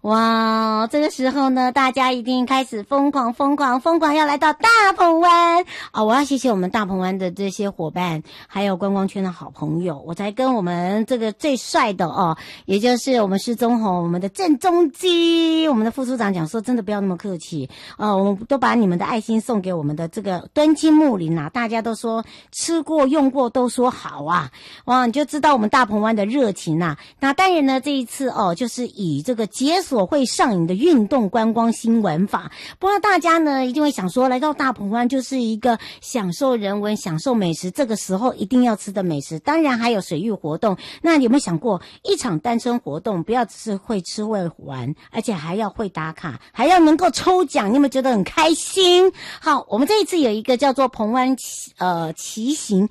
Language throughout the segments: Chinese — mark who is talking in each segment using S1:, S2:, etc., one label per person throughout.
S1: 哇，这个时候呢，大家一定开始疯狂要来到大鹏湾啊！我要谢谢我们大鹏湾的这些伙伴，还有观光圈的好朋友，我才跟我们这个最帅的哦，也就是我们施宗宏，我们的郑中基，我们的副处长讲说，真的不要那么客气我们都把你们的爱心送给我们的这个敦亲睦邻啊，大家都说吃过用过都说好啊，哇，你就知道我们大鹏湾的热情啊。那当然呢，这一次就是以这个解锁会上瘾的运动观光新玩法，不知道大家呢一定会想说，来到大鹏湾就是一个享受人文、享受美食，这个时候一定要吃的美食，当然还有水域活动。那有没有想过，一场单身活动不要只是会吃会玩，而且还要会打卡，还要能够抽奖，你有没有觉得很开心？好，我们这一次有一个叫做鹏湾骑行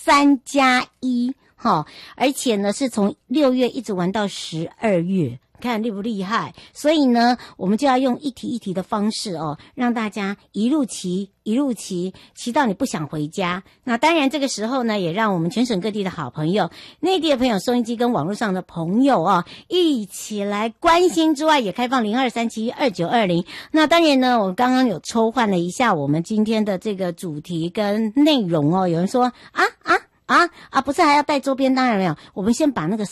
S1: 3+1。好，而且呢是从6月一直玩到12月，看厉不厉害？所以呢，我们就要用一题一题的方式让大家一路骑到你不想回家。那当然，这个时候呢，也让我们全省各地的好朋友、内地的朋友、收音机跟网络上的朋友一起来关心之外，也开放02372920。那当然呢，我刚刚有抽换了一下我们今天的这个主题跟内容有人说不是还要带周边？当然没有，我们先把那个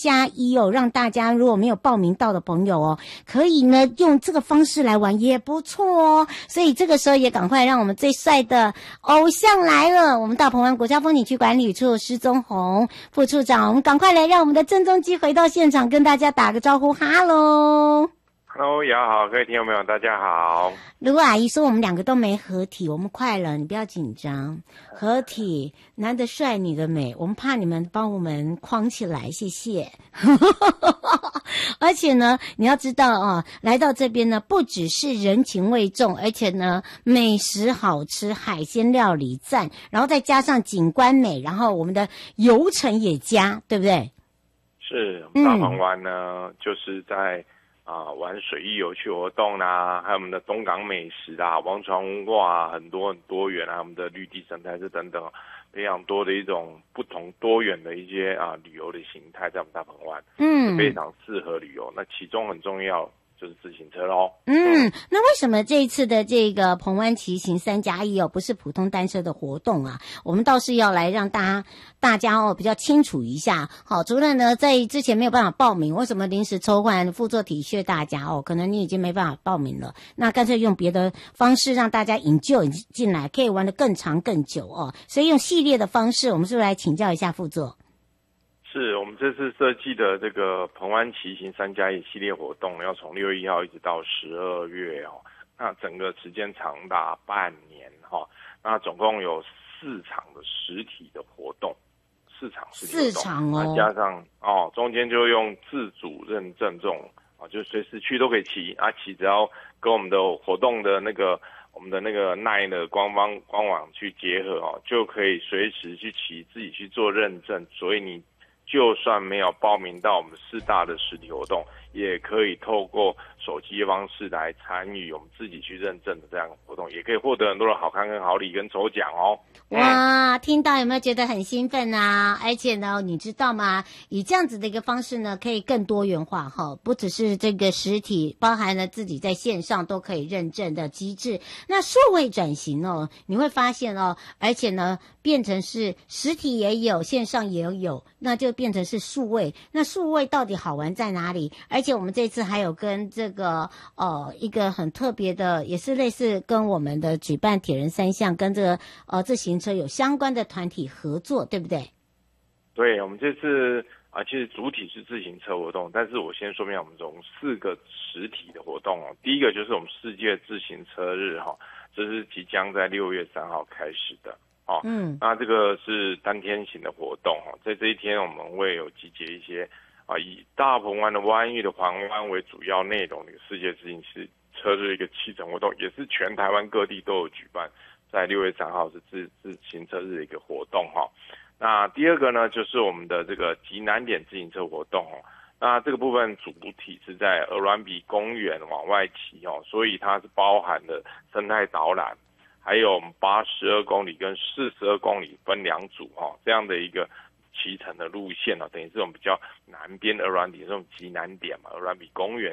S1: 3+1让大家如果没有报名到的朋友可以呢用这个方式来玩也不错所以这个时候也赶快让我们最帅的偶像来了，我们大鹏湾国家风景区管理处施宗宏副处长，我们赶快来让我们的郑中基回到现场跟大家打个招呼。哈喽
S2: Hello， 雅好，各位听众朋友，大家好。
S1: 如果阿姨说我们两个都没合体，我们快了，你不要紧张。合体，男的帅，女的美，我们怕你们帮我们框起来，谢谢。而且呢，你要知道来到这边呢，不只是人情味重，而且呢，美食好吃，海鲜料理赞，然后再加上景观美，然后我们的游程也佳，对不对？
S2: 是，大鹏湾呢，就是在玩水域有趣活动啦，还有我们的东港美食啦、王船文化很多元我们的绿地生态等等，非常多的一种不同多元的一些旅游的形态，在我们大鹏湾，非常适合旅游。那其中很重要就是自行车咯。
S1: 那为什么这一次的这个鹏湾骑行3+1不是普通单车的活动啊？我们倒是要来让大家比较清楚一下。好，除了呢在之前没有办法报名，为什么临时抽换副座体恤大家可能你已经没办法报名了，那干脆用别的方式让大家引进来，可以玩得更长更久所以用系列的方式，我们是不是来请教一下副座？
S2: 是我们这次设计的这个鹏湾骑行3+1系列活动，要从6月1号一直到12月那整个时间长达半年那总共有4场的实体的活动，4场实体活动，那加上中间就用自主认证这种就随时去都可以骑骑只要跟我们的活动的我们的NINE 的官网去结合就可以随时去骑，自己去做认证，所以你就算没有报名到我们4大的实体活动，也可以透过手机的方式来参与我们自己去认证的这样的活动，也可以获得很多的好康跟好礼跟抽奖
S1: 哇，听到有没有觉得很兴奋啊？而且呢，你知道吗？以这样子的一个方式呢，可以更多元化不只是这个实体，包含了自己在线上都可以认证的机制。那数位转型你会发现而且呢，变成是实体也有，线上也有，那就变成是数位。那数位到底好玩在哪里？而且我们这次还有跟这个一个很特别的，也是类似跟我们的举办铁人3项跟这个自行车有相关的团体合作，对不对？
S2: 对，我们这次其实主体是自行车活动，但是我先说明我们从4个实体的活动第一个就是我们世界自行车日这是即将在6月3号开始的那这个是单天型的活动在这一天我们会有集结一些以大鹏湾的湾域的环湾为主要内容的世界自行车日一个启程活动，也是全台湾各地都有举办，在6月3号是自行车日的一个活动那第二个呢，就是我们的这个极南点自行车活动那这个部分主体是在鹅銮鼻公园往外骑所以它是包含了生态导览，还有我们82公里跟42公里分2组这样的一个骑乘的路线等于是我们比较南边的鹅銮鼻这种极南点嘛，鹅銮鼻公园